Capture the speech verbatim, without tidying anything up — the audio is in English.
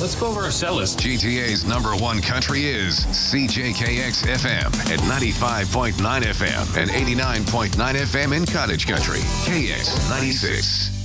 let's go over our set list. G T A's number one country is C J K X F M at ninety-five point nine F M and eighty-nine point nine F M in Cottage Country. K X ninety-six.